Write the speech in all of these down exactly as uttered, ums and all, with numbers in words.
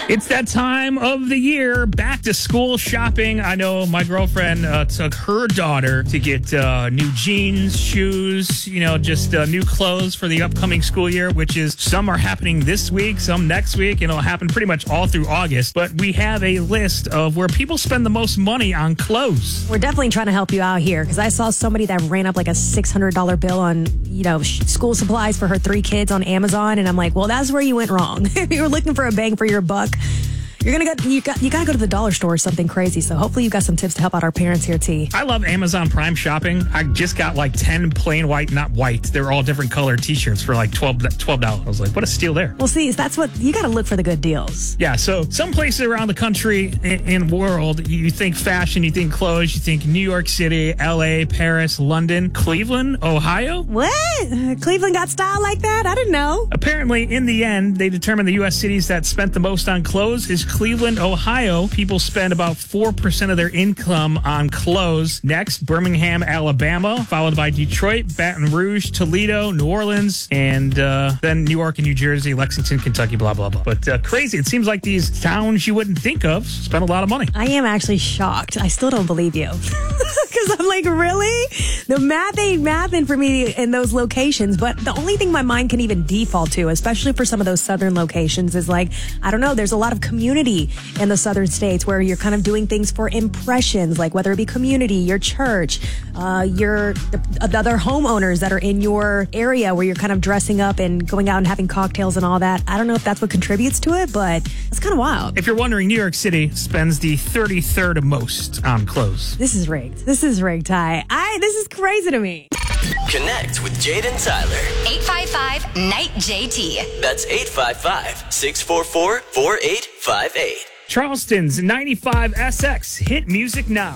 It's that time of the year, back to school shopping. I know my girlfriend uh, took her daughter to get uh, new jeans, shoes, you know, just uh, new clothes for the upcoming school year, which is some are happening this week, some next week, and it'll happen pretty much all through August. But we have a list of where people spend the most money on clothes. We're definitely trying to help you out here because I saw somebody that ran up like a six hundred dollars bill on, you know, sh- school supplies for her three kids on Amazon. And I'm like, well, that's where you went wrong. If you were looking for a bang for your buck, You're gonna go. You got. You gotta go to the dollar store or something crazy. So hopefully you got some tips to help out our parents here, T. I love Amazon Prime shopping. I just got like ten plain white, not white. They're all different colored T-shirts for like twelve dollars. I was like, what a steal there. Well, see, that's what you gotta look for the good deals. Yeah. So some places around the country and world, you think fashion, you think clothes, you think New York City, L A, Paris, London, Cleveland, Ohio. What? Uh, Cleveland got style like that? I didn't know. Apparently, in the end, they determined the U S cities that spent the most on clothes is Cleveland, Ohio. People spend about four percent of their income on clothes. Next, Birmingham, Alabama, followed by Detroit, Baton Rouge, Toledo, New Orleans, and uh, then New York and New Jersey, Lexington, Kentucky, blah, blah, blah. But uh, crazy. It seems like these towns you wouldn't think of spend a lot of money. I am actually shocked. I still don't believe you. Because I'm like, really? The math ain't mathing for me in those locations. But the only thing my mind can even default to, especially for some of those southern locations, is like, I don't know, there's a lot of community in the southern states where you're kind of doing things for impressions, like whether it be community, your church, uh, your the, the other homeowners that are in your area where you're kind of dressing up and going out and having cocktails and all that. I don't know if that's what contributes to it, but it's kind of wild. If you're wondering, New York City spends the thirty-third most on clothes. This is rigged. This is rigged, Ty. I, this is crazy to me. Connect with Jade and Tyler. eight five five, N I G H J T. That's eight five five, six four four, four eight five eight. Charleston's ninety-five S X. Hit music now.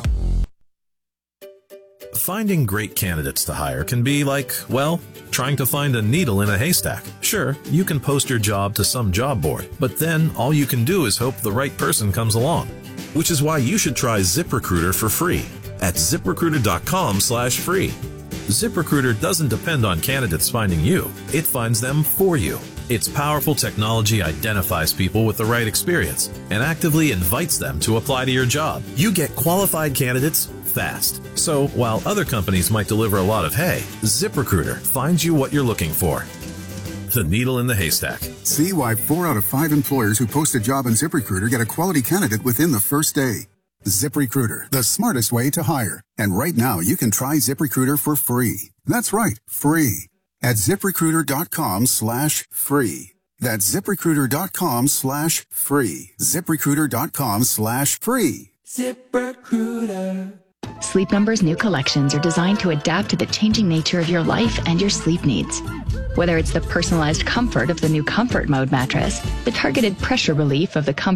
Finding great candidates to hire can be like, well, trying to find a needle in a haystack. Sure, you can post your job to some job board, but then all you can do is hope the right person comes along. Which is why you should try ZipRecruiter for free at ZipRecruiter.com slash free. ZipRecruiter doesn't depend on candidates finding you. It finds them for you. Its powerful technology identifies people with the right experience and actively invites them to apply to your job. You get qualified candidates fast. So while other companies might deliver a lot of hay, ZipRecruiter finds you what you're looking for. The needle in the haystack. See why four out of five employers who post a job on ZipRecruiter get a quality candidate within the first day. ZipRecruiter, the smartest way to hire. And right now, you can try ZipRecruiter for free. That's right, free. At ZipRecruiter.com slash free. That's ZipRecruiter.com slash free. ZipRecruiter.com slash free. ZipRecruiter. Sleep Number's new collections are designed to adapt to the changing nature of your life and your sleep needs. Whether it's the personalized comfort of the new Comfort Mode mattress, the targeted pressure relief of the Comfort